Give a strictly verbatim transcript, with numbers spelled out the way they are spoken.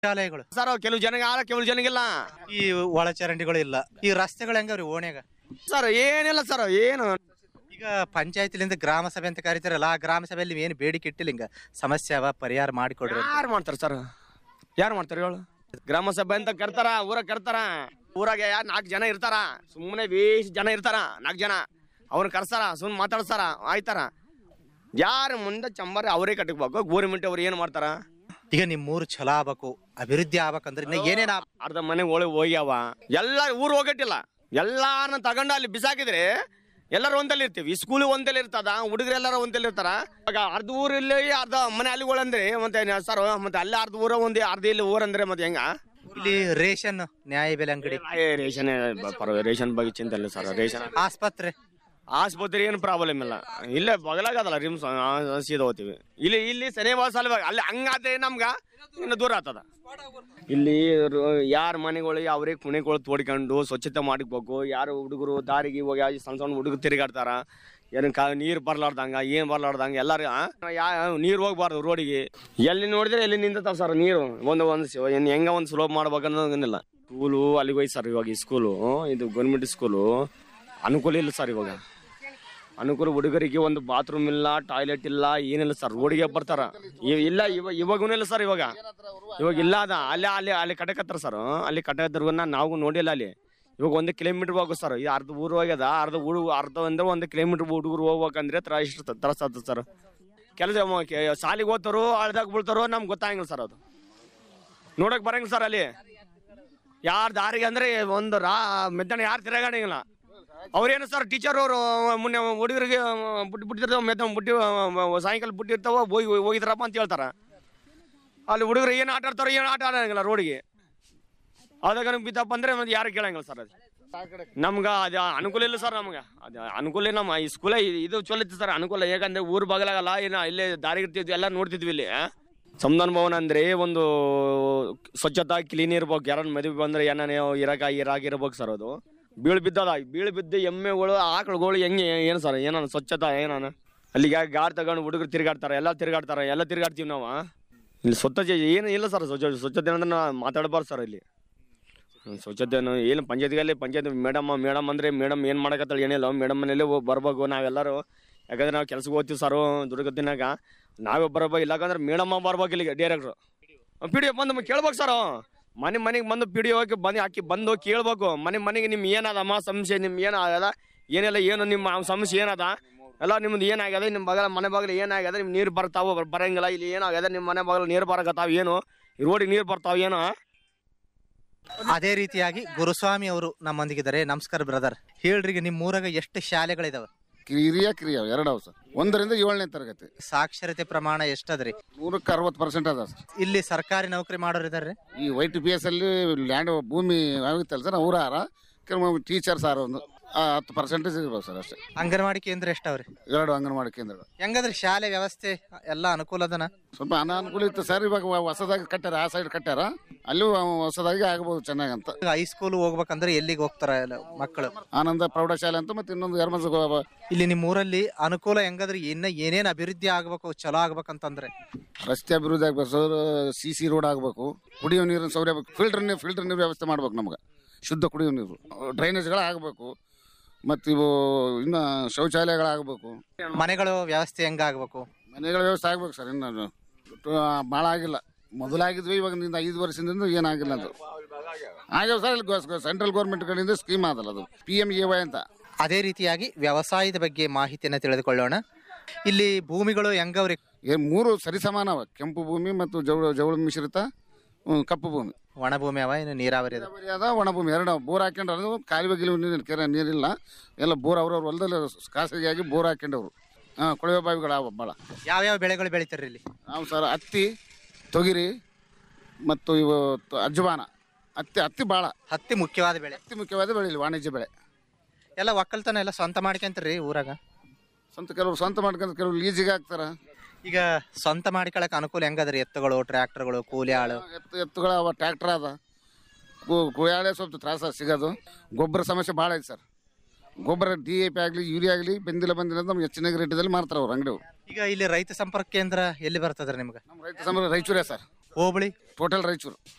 ಶಾಲೆಗಳು ಸರ್ ಕೆಲವು ಜನಗೆ ಆಳ ಕೆಲವು ಜನಗಿಲ್ಲ. ಈ ಒಳಚರಂಡಿಗಳು ಇಲ್ಲ. ಈ ರಸ್ತೆಗಳು ಹೆಂಗವ್ರಿ ಓಣ್ಯಾಗ? ಸರ್ ಏನಿಲ್ಲ ಸರ್ ಏನು. ಈಗ ಪಂಚಾಯತಿಲಿಂದ ಗ್ರಾಮ ಸಭೆ ಅಂತ ಕರಿತಾರಲ್ಲ, ಆ ಗ್ರಾಮ ಸಭೆಯಲ್ಲಿ ಏನು ಬೇಡಿಕೆ ಇಟ್ಟಿಲ್ಲ ಹಿಂಗ ಸಮಸ್ಯೆ ಅವ ಪರಿಹಾರ ಮಾಡಿಕೊಡ್ರಿ ಅಂತ. ಯಾರು ಮಾಡ್ತಾರ ಸರ್? ಯಾರು ಮಾಡ್ತಾರೆ ಹೇಳು? ಗ್ರಾಮ ಸಭೆ ಅಂತ ಕರ್ತಾರ, ಊರಾಗ ಕರ್ತಾರ. ಊರಾಗ ಯಾರು ನಾಲ್ಕು ಜನ ಇರ್ತಾರ, ಸುಮ್ಮನೆ ಬೇಸ್ ಜನ ಇರ್ತಾರ, ನಾಲ್ಕು ಜನ ಅವ್ರನ್ನ ಕರ್ಸಾರ, ಸುಮ್ಮನೆ ಮಾತಾಡ್ಸಾರ, ಆಯ್ತಾರ. ಯಾರು ಮುಂದೆ ಚಂಬಾರಿ ಅವರೇ ಕಟ್ಟಬೇಕು. ಗೋರ್ಮೆಂಟ್ ಅವ್ರು ಏನು ಮಾಡ್ತಾರ? ಈಗ ನಿಮ್ಮೂರು ಚಲೋ ಆಗ್ಬೇಕು, ಅಭಿವೃದ್ಧಿ ಆಗ್ಬೇಕಂದ್ರೆ ಇನ್ನ ಏನೇನ ಅರ್ಧ ಮನೆ ಒಳಗೆ ಹೋಗ್ಯಾವ. ಎಲ್ಲ ಊರು ಹೋಗಟ್ಟಿಲ್ಲ, ಎಲ್ಲಾರನ್ನ ತಗೊಂಡು ಅಲ್ಲಿ ಬಿಸಾಕಿದ್ರೆ ಎಲ್ಲರೂ ಒಂದಲ್ಲಿ ಇರ್ತೀವಿ. ಸ್ಕೂಲ್ ಒಂದಲ್ಲಿ ಇರ್ತದ, ಹುಡುಗರು ಎಲ್ಲಾರು ಒಂದಲ್ಲಿ ಇರ್ತಾರ. ಇವಾಗ ಅರ್ಧ ಊರು ಇಲ್ಲಿ, ಅರ್ಧ ಮನೆ ಅಲ್ಲಿಗಳಂದ್ರೆ ಮತ್ತೆ ಸರ್ ಮತ್ತೆ ಅಲ್ಲಿ ಅರ್ಧ ಊರ ಒಂದೇ, ಅರ್ಧ ಇಲ್ಲಿ ಊರಂದ್ರೆ ಮತ್ತೆ ಹೆಂಗ? ಇಲ್ಲಿ ರೇಷನ್ ನ್ಯಾಯ ಬೆಲೆ ಅಂಗಡಿ, ರೇಷನ್ ರೇಷನ್ ಬಗ್ಗೆ ಚಿಂತೆ ಇಲ್ಲ ಸರ್. ರೇಷನ್ ಆಸ್ಪತ್ರೆ ಆಸ್ಪತ್ರೆ ಏನು ಪ್ರಾಬ್ಲಮ್ ಇಲ್ಲ. ಇಲ್ಲೇ ಬಗಲಾಗದಲ್ಲ ರಿಮ್ಸ್ ಸೀದಾ ಹೋಗ್ತೀವಿ. ಇಲ್ಲಿ ಇಲ್ಲಿ ಸನಿವಾರ ಸಲುವಾಗಿ ಅಲ್ಲಿ ಹಂಗಾದ್ರೆ ನಮ್ಗ ಇನ್ನು ದೂರ ಆಗ್ತದ. ಇಲ್ಲಿ ಯಾರ ಮನೆಗಳಿಗೆ ಅವ್ರಿಗೆ ಕುಣಿಗಳು ತೋಡ್ಕೊಂಡು ಸ್ವಚ್ಛತೆ ಮಾಡಿಕ್ಬೇಕು. ಯಾರು ಹುಡುಗರು ದಾರಿಗೆ ಹೋಗಿ ಸಣ್ಣ ಸಣ್ಣ ಹುಡುಗರು ತಿರುಗಾಡ್ತಾರ, ಏನ್ ಕಾ ನೀರು ಬರ್ಲಾರ್ದಂಗ ಏನ್ ಬರ್ಲಾರ್ದಂಗ ಎಲ್ಲಾರು ಯಾ ನೀರು ಹೋಗ್ಬಾರ್ದು ರೋಡಿಗೆ. ಎಲ್ಲಿ ನೋಡಿದ್ರೆ ಎಲ್ಲಿ ನಿಂತಾವ ಸರ್ ನೀರು. ಒಂದು ಒಂದು ಹೆಂಗ ಒಂದು ಸುಲಭ ಮಾಡ್ಬೇಕನ್ನೋದಿಲ್ಲ. ಸ್ಕೂಲು ಅಲ್ಲಿಗೆ ಹೋಯ್ತು ಸರ್. ಇವಾಗ ಈ ಸ್ಕೂಲು ಇದು ಗೌರ್ಮೆಂಟ್ ಸ್ಕೂಲು ಅನುಕೂಲ ಇಲ್ಲ ಸರ್. ಇವಾಗ ಅನುಕೂಲ ಹುಡುಗರಿಗೆ ಒಂದು ಬಾತ್ರೂಮ್ ಇಲ್ಲ, ಟಾಯ್ಲೆಟ್ ಇಲ್ಲ, ಏನಿಲ್ಲ ಸರ್. ರೋಡಿಗೆ ಬರ್ತಾರ ಇಲ್ಲ. ಇವಾಗ ಇವಾಗೂ ಇಲ್ಲ ಸರ್. ಇವಾಗ ಇವಾಗ ಇಲ್ಲ ಅದ ಅಲ್ಲಿ ಅಲ್ಲಿ ಅಲ್ಲಿ ಕಟ್ಟಕತ್ತಾರ ಸರ್. ಅಲ್ಲಿ ಕಟ್ಟಕತ್ತಾರ ನಾವು ನೋಡಿಲ್ಲ ಅಲ್ಲಿ. ಇವಾಗ ಒಂದು ಕಿಲೋಮೀಟರ್ ಹೋಗೋ ಸರ್. ಈ ಅರ್ಧ ಊರು ಹೋಗ್ಯದ, ಅರ್ಧ ಹುಡುಗ ಅರ್ಧ ಅಂದ್ರೆ ಒಂದು ಕಿಲೋಮೀಟರ್ ಹುಡುಗರು ಹೋಗ್ಬೇಕಂದ್ರೆ ತರ ಇಷ್ಟು ತ್ರಾಸ ಆಗ್ತದೆ ಸರ್. ಕೆಲಸ ಶಾಲೆಗೆ ಓದ್ತಾರೋ ಅಳ್ದಾಗ ಬೀಳ್ತಾರೋ ನಮ್ಗೆ ಗೊತ್ತಾಗಿಲ್ಲ ಸರ್. ಅದು ನೋಡಕ್ ಬರಂಗಿಲ್ಲ ಸರ್. ಅಲ್ಲಿ ಯಾರು ದಾರಿಗೆ ಅಂದ್ರೆ ಒಂದು ರಾ ಮೆದ್ದಾನೆ ಯಾರು ತಿರುಗಾಡಂಗಿಲ್ಲ. ಅವ್ರೇನು ಸರ್ ಟೀಚರ್ ಅವರು ಮುನ್ನೆ ಹುಡುಗರಿಗೆ ಬುಟ್ಟಿ ಬಿಟ್ಟಿರ್ತಾವ, ಮೆತ್ತ ಬುಟ್ಟಿ ಸಾಯಂಕಾಲ ಬಿಟ್ಟಿರ್ತಾವ, ಹೋಗಿ ಹೋಗಿದ್ರಪ್ಪ ಅಂತ ಹೇಳ್ತಾರ. ಅಲ್ಲಿ ಹುಡುಗರು ಏನು ಆಟ ಆಡ್ತಾರೋ ಏನು ಆಟ ಆಡಂಗಿಲ್ಲ ರೋಡಿಗೆ. ಅದಾಗ ಬಿದ್ದಪ್ಪ ಅಂದ್ರೆ ಮತ್ತೆ ಯಾರು ಕೇಳಂಗಿಲ್ಲ ಸರ್. ಅದು ನಮ್ಗ ಅದು ಅನುಕೂಲ ಇಲ್ಲ ಸರ್. ನಮ್ಗೆ ಅದು ಅನುಕೂಲ ನಮ್ಮ ಈ ಸ್ಕೂಲೇ ಇದು ಚಲೋ ಇತ್ತು ಸರ್. ಅನುಕೂಲ ಯಾಕಂದ್ರೆ ಊರು ಬಗಲಾಗಲ್ಲ, ಏನ ಇಲ್ಲೇ ದಾರಿ ಇರ್ತಿದ್ವಿ, ಎಲ್ಲ ನೋಡ್ತಿದ್ವಿ. ಇಲ್ಲಿ ಸಂವಿಧಾನ ಭವನ ಅಂದ್ರೆ ಒಂದು ಸ್ವಚ್ಛತಾ ಕ್ಲೀನ್ ಇರ್ಬೇಕು. ಯಾರನ್ನ ಮದುವೆ ಬಂದ್ರೆ ಏನೇ ಇರಾಕ ಇರಾಗಿರ್ಬೇಕು ಸರ್. ಅದು ಬೀಳು ಬಿದ್ದದ, ಬೀಳು ಬಿದ್ದು ಎಮ್ಮೆಗಳು ಆಕಳುಗಳು ಹೆಂಗೆ ಏನು ಸರ್ ಏನಾನ ಸ್ವಚ್ಛತಾ ಏನಾನ. ಅಲ್ಲಿಗೆ ಗಾಡಿ ತಗೊಂಡು ಹುಡುಗರು ತಿರ್ಗಾಡ್ತಾರ, ಎಲ್ಲ ತಿರ್ಗಾಡ್ತಾರ, ಎಲ್ಲ ತಿರ್ಗಾಡ್ತೀವಿ ನಾವು. ಇಲ್ಲಿ ಸ್ವಚ್ಛತೆ ಏನು ಇಲ್ಲ ಸರ್. ಸ್ವಚ್ಛ ಸ್ವಚ್ಛತೆ ಅಂದ್ರೆ ಮಾತಾಡಬಾರ್ದು ಸರ್. ಇಲ್ಲಿ ಸ್ವಚ್ಛತೆ ಏನು ಪಂಚಾಯತ್ಗಲ್ಲಿ ಪಂಚಾಯತ್ ಮೇಡಮ್ ಮೇಡಮ್ ಅಂದ್ರೆ ಮೇಡಮ್ ಏನು ಮಾಡಕತ್ತಾಳೆ ಏನಿಲ್ಲ. ಮೇಡಮ್ ಮನೇಲಿ ಬರ್ಬೇಕು ನಾವೆಲ್ಲರೂ. ಯಾಕಂದ್ರೆ ನಾವು ಕೆಲ್ಸಕ್ಕೆ ಹೋಗ್ತೀವಿ ಸರ್ ದುರ್ಗತ್ತಿನಾಗ. ನಾವೇ ಬರ್ಬೇಕು, ಇಲ್ಲಾಕಂದ್ರೆ ಮೇಡಮ್ಮ ಬರ್ಬೇಕು ಇಲ್ಲಿಗೆ ಡೈರೆಕ್ಟ್ರು. ಪಿ ಡಿ ಎಫ್ ಬಂದು ಕೇಳ್ಬೇಕು ಸರ್. ಮನೆ ಮನೆಗೆ ಬಂದು ಪಿ ಡಿ ಹೋಗಿ ಬಂದು ಹಾಕಿ ಬಂದು ಕೇಳ್ಬೇಕು. ಮನೆ ಮನೆಗೆ ನಿಮ್ಗೆ ಏನದಮ್ಮ ಸಮಸ್ಯೆ, ನಿಮ್ಗೆ ಏನಾಗದ ಏನೆಲ್ಲ, ಏನು ನಿಮ್ಮ ಸಮಸ್ಯೆ ಏನದ ಎಲ್ಲ, ನಿಮ್ದು ಏನಾಗ್ಯದ, ನಿಮ್ಮ ಬಗಲ ಮನೆ ಬಾಗಿಲು ಏನಾಗ್ಯದ, ನಿಮ್ ನೀರು ಬರ್ತಾವ ಬರಂಗಿಲ್ಲ, ಇಲ್ಲಿ ಏನಾಗ್ಯದ ನಿಮ್ಮ ಮನೆ ಬಾಗಿಲು ನೀರು ಬರಕತ್ತಾವ ಏನು, ಈ ರೋಡಿಗೆ ನೀರು ಬರ್ತಾವ ಏನು. ಅದೇ ರೀತಿಯಾಗಿ ಗುರುಸ್ವಾಮಿ ಅವರು ನಮ್ಮೊಂದಿಗಿದ್ದಾರೆ. ನಮಸ್ಕಾರ ಬ್ರದರ್. ಹೇಳ್ರಿ, ನಿಮ್ಮ ಊರಾಗ ಎಷ್ಟು ಶಾಲೆಗಳಿದಾವೆ? ಹಿರಿಯ ಕ್ರಿಯ ಎರಡು ಸರ್. ಒಂದರಿಂದ ಏಳನೇ ತರಗತಿ. ಸಾಕ್ಷರತೆ ಪ್ರಮಾಣ ಎಷ್ಟದ್ರಿ? ನೂರಕ್ಕೆ ಅರವತ್ತು ಪರ್ಸೆಂಟ್ ಅದ ಸರ್. ಇಲ್ಲಿ ಸರ್ಕಾರಿ ನೌಕರಿ ಮಾಡೋರು ಇದಾರೆ. ಈ ವೈ ಟಿ ಪಿ ಎಸ್ ಅಲ್ಲಿ ಲ್ಯಾಂಡ್ ಭೂಮಿ ಆಗುತ್ತಲ್ಲ ಸರ್, ಅವ್ರ ಹಾರ ಕೆಲವು ಟೀಚರ್ಸ್ ಆರ ಒಂದು ಹತ್ತು ಪರ್ಸೆಂಟೇಜ್ ಇರ್ಬೋದು ಸರ್ ಅಷ್ಟೇ. ಅಂಗನವಾಡಿ ಕೇಂದ್ರ ಎಷ್ಟವ್ರಿ? ಎರಡು ಅಂಗನವಾಡಿ ಕೇಂದ್ರಗಳು. ಹೆಂಗದ್ರಿ ಶಾಲೆ ವ್ಯವಸ್ಥೆ ಎಲ್ಲ ಅನುಕೂಲ ಅದನ? ಸ್ವಲ್ಪ ಅನಾನುಕೂಲ ಇತ್ತು ಸರ್. ಇವಾಗ ಹೊಸದಾಗಿ ಕಟ್ಟಾರ, ಆ ಸೈಡ್ ಕಟ್ಟಾರ, ಅಲ್ಲೂ ಹೊಸದಾಗಿ ಆಗ್ಬೋದು ಚೆನ್ನಾಗಂತ. ಹೈಸ್ಕೂಲ್ ಹೋಗ್ಬೇಕಂದ್ರೆ ಎಲ್ಲಿಗೆ ಹೋಗ್ತಾರ ಮಕ್ಕಳು? ಆನಂದ ಪ್ರೌಢಶಾಲೆ ಅಂತ ಮತ್ತೆ ಇನ್ನೊಂದು ಎರಡು. ಇಲ್ಲಿ ನಿಮ್ಮ ಊರಲ್ಲಿ ಅನುಕೂಲ ಹೆಂಗದ್ರಿ? ಇನ್ನ ಏನೇನ್ ಅಭಿವೃದ್ಧಿ ಆಗ್ಬೇಕು, ಚಲೋ ಆಗ್ಬೇಕಂತಂದ್ರೆ? ರಸ್ತೆ ಅಭಿವೃದ್ಧಿ ಆಗ್ಬೇಕು ಸರ್. ಸಿ ಸಿ ರೋಡ್ ಆಗ್ಬೇಕು, ಕುಡಿಯೋ ನೀರಿನ ಸೌಲಭ್ಯ, ಫಿಲ್ಟರ್ ನೀರು ಫಿಲ್ಟರ್ ನೀರು ವ್ಯವಸ್ಥೆ ಮಾಡ್ಬೇಕು ನಮ್ಗೆ. ಶುದ್ಧ ಕುಡಿಯೋ ನೀರು, ಡ್ರೈನೇಜ್ಗಳು ಆಗ್ಬೇಕು, ಮತ್ತು ಇವು ಇನ್ನು ಶೌಚಾಲಯಗಳಾಗಬೇಕು. ಮನೆಗಳು ವ್ಯವಸ್ಥೆ ಹೆಂಗಾಗಬೇಕು? ಮನೆಗಳ ವ್ಯವಸ್ಥೆ ಆಗ್ಬೇಕು ಸರ್. ಇನ್ನು ಭಾಳ ಆಗಿಲ್ಲ. ಮೊದಲಾಗಿದ್ವಿ, ಇವಾಗ ಐದು ವರ್ಷದಿಂದ ಏನಾಗಿಲ್ಲ. ಅದು ಆಗ್ಯಾವ ಸರ್. ಇಲ್ಲಿ ಸೆಂಟ್ರಲ್ ಗೌರ್ಮೆಂಟ್ ಕಡೆಯಿಂದ ಸ್ಕೀಮ್ ಆದಲ್ಲ, ಅದು ಪಿ ಎಂ ಎ ವೈ ಅಂತ. ಅದೇ ರೀತಿಯಾಗಿ ವ್ಯವಸಾಯದ ಬಗ್ಗೆ ಮಾಹಿತಿಯನ್ನು ತಿಳಿದುಕೊಳ್ಳೋಣ. ಇಲ್ಲಿ ಭೂಮಿಗಳು ಹೆಂಗವ್ರಿ? ಏನ್ ಮೂರು ಸರಿಸಮಾನವ. ಕೆಂಪು ಭೂಮಿ ಮತ್ತು ಜವಳ ಜವಳ ಮಿಶ್ರಿತ ಕಪ್ಪು ಭೂಮಿ. ಒಣ ಭೂಮಿ ಅವ, ಇನ್ನು ನೀರಾವರಿ ಅದ? ಅದ ಒಣ ಭೂಮಿ ಎರಡು. ಬೋರ್ ಹಾಕೊಂಡ್ರು, ಕಾಲುವೆ ಗಿಲುವೆ ನೀರು ಕೆರೆ ನೀರಿಲ್ಲ, ಎಲ್ಲ ಬೋರ್ ಅವ್ರವ್ರ ಹೊಲದಲ್ಲಿ ಖಾಸಗಿಯಾಗಿ ಬೋರ್ ಹಾಕೊಂಡವ್ರು. ಹಾಂ, ಕೊಳವೆ ಬಾವಿಗಳು ಅವ ಭಾಳ. ಯಾವ್ಯಾವ ಬೆಳೆಗಳು ಬೆಳಿತಾರ್ರಿ ಇಲ್ಲಿ? ನಾವು ಸರ್ ಹತ್ತಿ, ತೊಗರಿ ಮತ್ತು ಇವು ಅಜ್ವಾನ. ಹತ್ತಿ ಹತ್ತಿ ಭಾಳ. ಹತ್ತಿ ಮುಖ್ಯವಾದ ಬೆಳೆ. ಹತ್ತಿ ಮುಖ್ಯವಾದ ಬೆಳೆ ಇಲ್ಲಿ ವಾಣಿಜ್ಯ ಬೆಳೆ. ಎಲ್ಲ ಒಕ್ಕಲ್ತನ ಎಲ್ಲ ಸ್ವಂತ ಮಾಡ್ಕೊಂತೀರಿ ಊರಾಗ? ಸ್ವಂತ ಕೆಲವರು ಸ್ವಂತ ಮಾಡ್ಕೊಂತ, ಕೆಲವರು ಲೀಜಿಗೆ ಹಾಕ್ತಾರ. ಈಗ ಸ್ವಂತ ಮಾಡ್ಕೊಳಕ್ ಅನುಕೂಲ ಹೆಂಗದ್ರಿ? ಎತ್ತುಗಳು, ಟ್ರ್ಯಾಕ್ಟರ್ಗಳು, ಕೂಲಿ ಆಳು? ಎತ್ತು ಎತ್ತುಗಳ ಅವ, ಟ್ರ್ಯಾಕ್ಟರ್ ಅದ. ಕೂಯಾಳೆ ಸ್ವಲ್ಪ ತ್ರಾಸ ಸಿಗೋದು. ಗೊಬ್ಬರ ಸಮಸ್ಯೆ ಭಾಳ ಐತೆ ಸರ್. ಗೊಬ್ಬರ ಡಿ ಎ ಪಿ ಆಗಲಿ ಯೂರಿಯಾ ಆಗಲಿ ಬಂದಿಲ್ಲ ಬಂದಿಲ್ಲ ನಮ್ಗೆ ಹೆಚ್ಚಿನ ರೇಟದಲ್ಲಿ ಮಾರ್ತಾರೆ ಅವ್ರು ಅಂಗಡಿಯವರು. ಈಗ ಇಲ್ಲಿ ರೈತ ಸಂಪರ್ಕ ಕೇಂದ್ರ ಎಲ್ಲಿ ಬರ್ತದ್ರಿ ನಿಮ್ಗೆ? ನಮ್ಮ ರೈತ ಸಂಪರ್ಕ ರಾಯಚೂರೇ ಸರ್. ಹೋಬಳಿ ಟೋಟಲ್ ರಾಯಚೂರು.